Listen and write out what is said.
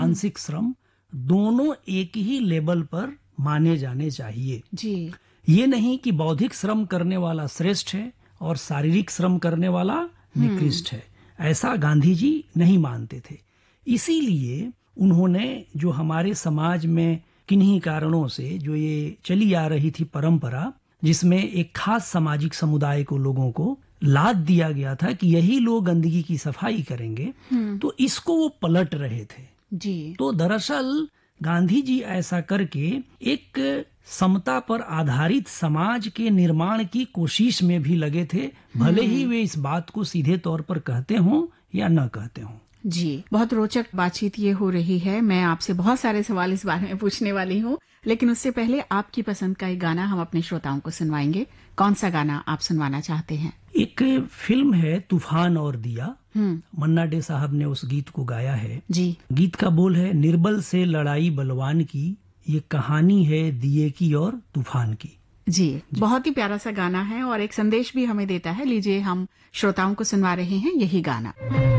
मानसिक श्रम दोनों एक ही लेवल पर माने जाने चाहिए। जी। ये नहीं कि बौद्धिक श्रम करने वाला श्रेष्ठ है और शारीरिक श्रम करने वाला निकृष्ट है, ऐसा गांधी जी नहीं मानते थे। इसीलिए उन्होंने जो हमारे समाज में किन्हीं कारणों से जो ये चली आ रही थी परंपरा, जिसमें एक खास सामाजिक समुदाय को लोगों को लाद दिया गया था कि यही लोग गंदगी की सफाई करेंगे, तो इसको वो पलट रहे थे। जी। तो दरअसल गांधी जी ऐसा करके एक समता पर आधारित समाज के निर्माण की कोशिश में भी लगे थे, भले ही वे इस बात को सीधे तौर पर कहते हों या न कहते हों। जी, बहुत रोचक बातचीत ये हो रही है। मैं आपसे बहुत सारे सवाल इस बारे में पूछने वाली हूँ, लेकिन उससे पहले आपकी पसंद का एक गाना हम अपने श्रोताओं को सुनवाएंगे। कौन सा गाना आप सुनवाना चाहते हैं? एक फिल्म है तूफान और दिया, मन्ना डे साहब ने उस गीत को गाया है। जी। गीत का बोल है, निर्बल से लड़ाई बलवान की, ये कहानी है दिए की और तूफान की। जी, बहुत ही प्यारा सा गाना है और एक संदेश भी हमें देता है। लीजिए, हम श्रोताओं को सुनवा रहे हैं यही गाना।